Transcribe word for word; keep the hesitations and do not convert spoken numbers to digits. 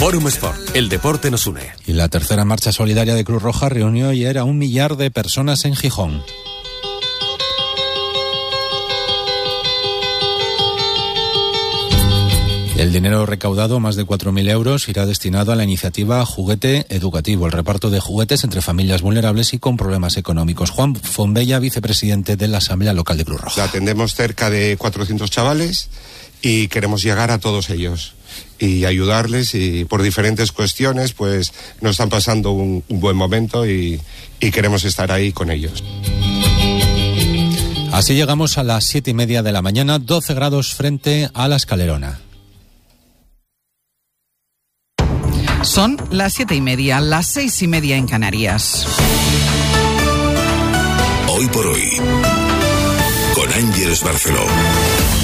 Forum Sport, el deporte nos une. Y la tercera marcha solidaria de Cruz Roja reunió ayer a un millar de personas en Gijón. El dinero recaudado, más de cuatro mil euros, irá destinado a la iniciativa Juguete Educativo, el reparto de juguetes entre familias vulnerables y con problemas económicos. Juan Fonbella, vicepresidente de la Asamblea Local de Cruz Roja. Atendemos cerca de cuatrocientos chavales y queremos llegar a todos ellos y ayudarles, y por diferentes cuestiones pues no están pasando un, un buen momento y, y queremos estar ahí con ellos. Así llegamos a las siete y media de la mañana, doce grados frente a la Escalerona. Son las siete y media, las seis y media en Canarias. Hoy por hoy, con Ángeles Barceló.